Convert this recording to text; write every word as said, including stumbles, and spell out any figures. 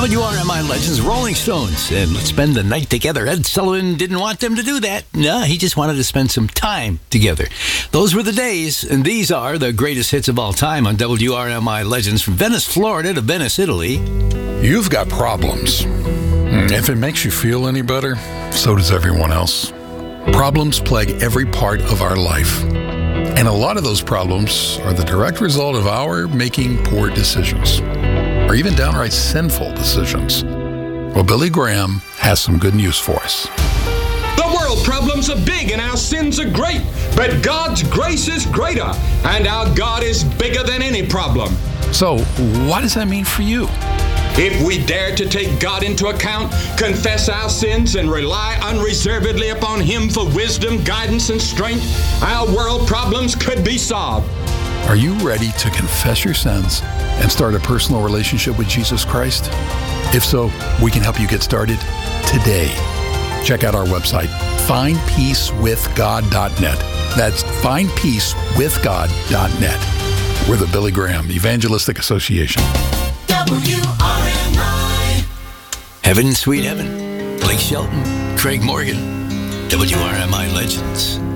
W R M I Legends, Rolling Stones, and let's spend the night together. Ed Sullivan didn't want them to do that. No, he just wanted to spend some time together. Those were the days, and these are the greatest hits of all time on W R M I Legends from Venice, Florida to Venice, Italy. You've got problems. If it makes you feel any better, so does everyone else. Problems plague every part of our life. And a lot of those problems are the direct result of our making poor decisions, or even downright sinful decisions. Well, Billy Graham has some good news for us. The world problems are big and our sins are great, but God's grace is greater, and our God is bigger than any problem. So, what does that mean for you? If we dare to take God into account, confess our sins, and rely unreservedly upon Him for wisdom, guidance, and strength, our world problems could be solved. Are you ready to confess your sins and start a personal relationship with Jesus Christ? If so, we can help you get started today. Check out our website, find peace with god dot net. That's find peace with god dot net. We're the Billy Graham Evangelistic Association. W R M I. Heaven, Sweet Heaven. Blake Shelton, Craig Morgan, W R M I Legends.